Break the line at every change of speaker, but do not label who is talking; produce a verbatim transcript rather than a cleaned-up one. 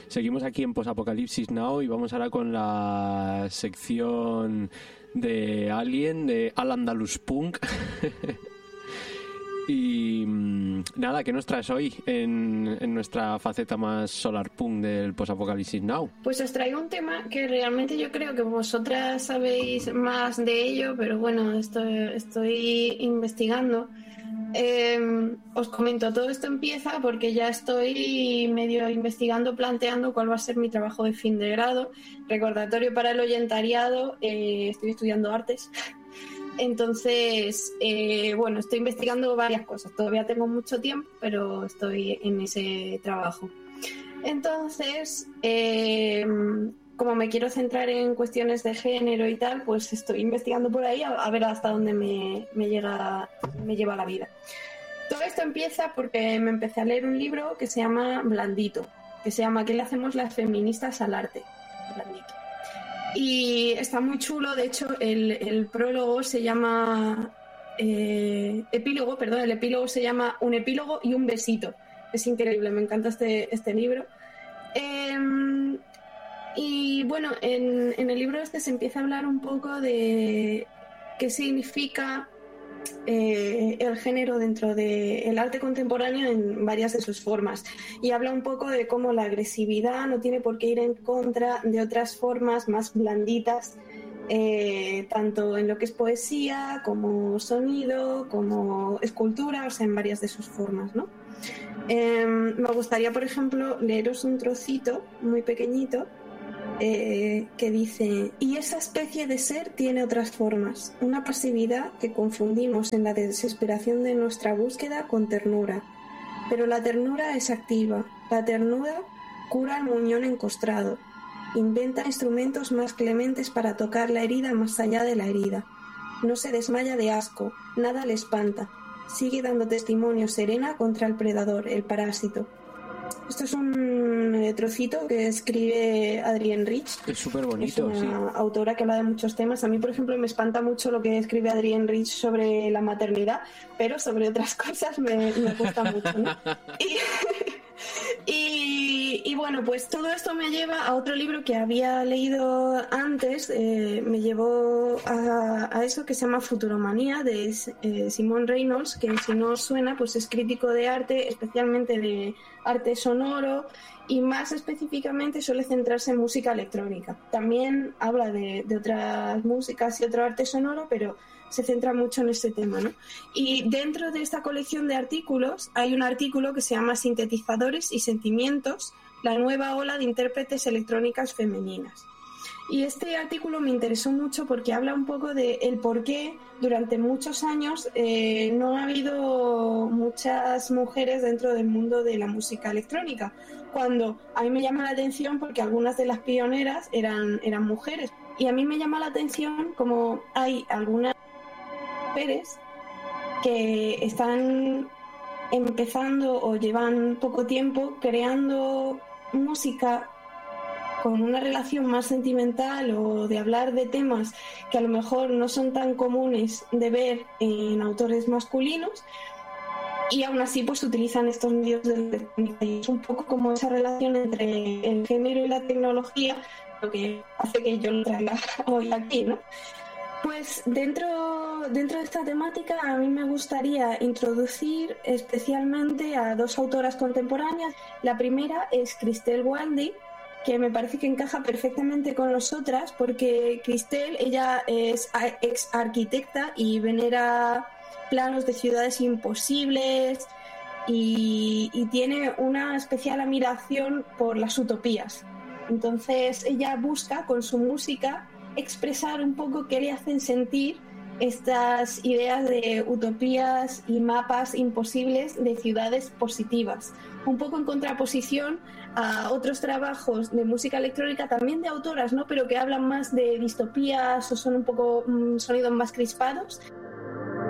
Seguimos aquí en Post-Apocalipsis Now y vamos ahora con la sección de Alien, de Al Andalus Punk. Y nada, ¿qué nos traes hoy en, en nuestra faceta más solar punk del Post-Apocalipsis Now?
Pues os traigo un tema que realmente yo creo que vosotras sabéis más de ello, pero bueno, estoy, estoy investigando. Eh, os comento, todo esto empieza porque ya estoy medio investigando, planteando cuál va a ser mi trabajo de fin de grado. Recordatorio para el oyentariado, eh, estoy estudiando artes. Entonces, eh, bueno, estoy investigando varias cosas. Todavía tengo mucho tiempo, pero estoy en ese trabajo. Entonces, eh, como me quiero centrar en cuestiones de género y tal, pues estoy investigando por ahí a, a ver hasta dónde me, me, llega, me lleva la vida. Todo esto empieza porque me empecé a leer un libro que se llama Blandito, que se llama ¿Qué le hacemos las feministas al arte? Blandito. Y está muy chulo, de hecho el, el prólogo se llama eh, epílogo, perdón, el epílogo se llama Un epílogo y un besito. Es increíble, me encanta este, este libro. Eh, y bueno, en, en el libro este se empieza a hablar un poco de qué significa Eh, el género dentro del arte contemporáneo en varias de sus formas, y habla un poco de cómo la agresividad no tiene por qué ir en contra de otras formas más blanditas, eh, tanto en lo que es poesía como sonido, como escultura, o sea, en varias de sus formas, ¿no? Eh, me gustaría, por ejemplo, leeros un trocito muy pequeñito Eh, que dice: y esa especie de ser tiene otras formas, una pasividad que confundimos en la desesperación de nuestra búsqueda con ternura, pero la ternura es activa, la ternura cura el muñón encostrado, inventa instrumentos más clementes para tocar la herida más allá de la herida, no se desmaya de asco, nada le espanta, sigue dando testimonio serena contra el predador, el parásito. Esto es un eh, trocito que escribe Adrienne Rich.
Es súper bonito,
es una
sí.
autora que habla de muchos temas. A mí, por ejemplo, me espanta mucho lo que escribe Adrienne Rich sobre la maternidad, pero sobre otras cosas me, me gusta mucho, ¿no? Y, y, y bueno, pues todo esto me lleva a otro libro que había leído antes, eh, me llevó a, a eso que se llama Futuromanía, de eh, Simon Reynolds, que si no os suena, pues es crítico de arte, especialmente de arte sonoro, y más específicamente suele centrarse en música electrónica. También habla de, de otras músicas y otro arte sonoro, pero se centra mucho en este tema, ¿no? Y dentro de esta colección de artículos hay un artículo que se llama Sintetizadores y sentimientos, la nueva ola de intérpretes electrónicas femeninas. Y este artículo me interesó mucho porque habla un poco de el por qué durante muchos años eh, no ha habido muchas mujeres dentro del mundo de la música electrónica, cuando a mí me llama la atención porque algunas de las pioneras eran, eran mujeres. Y a mí me llama la atención como hay algunas mujeres que están empezando o llevan poco tiempo creando música con una relación más sentimental o de hablar de temas que a lo mejor no son tan comunes de ver en autores masculinos, y aún así pues utilizan estos medios de electrónica, y es un poco como esa relación entre el género y la tecnología lo que hace que yo lo traiga hoy aquí, ¿no? Pues dentro, dentro de esta temática a mí me gustaría introducir especialmente a dos autoras contemporáneas. La primera es Christelle Waldy, que me parece que encaja perfectamente con nosotras, porque Christelle, ella es ex arquitecta y venera planos de ciudades imposibles y, y tiene una especial admiración por las utopías. Entonces ella busca con su música expresar un poco qué le hacen sentir estas ideas de utopías y mapas imposibles de ciudades positivas, un poco en contraposición a otros trabajos de música electrónica, también de autoras, ¿no?, pero que hablan más de distopías o son un poco mmm, sonidos más crispados.